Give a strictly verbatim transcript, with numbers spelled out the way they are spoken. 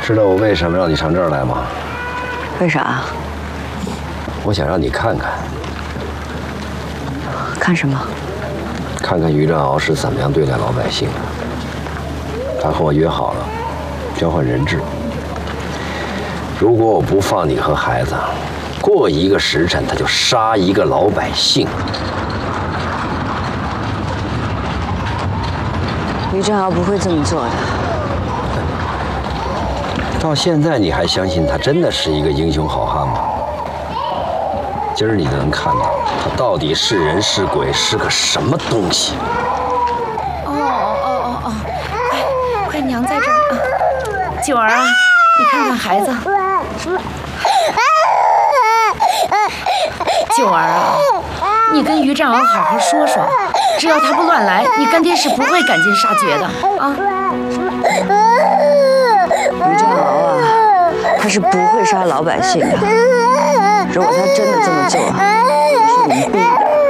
知道我为什么让你上这儿来吗？ 为啥？ 我想让你看看。 看什么？ 看看于振鳌是怎么样对待老百姓的。他和我约好了，交换人质。如果我不放你和孩子，过一个时辰他就杀一个老百姓。 于振鳌不会这么做的。 到现在你还相信他真的是一个英雄好汉吗？今儿你就能看到他到底是人是鬼，是个什么东西。 哦哦哦哦哦！哎，快娘在这儿啊！九儿啊，你看看孩子。九儿啊，你跟于振鳌好好说说，只要他不乱来，你干爹是不会赶尽杀绝的啊。 于振鳌啊，他是不会杀老百姓的。如果他真的这么做，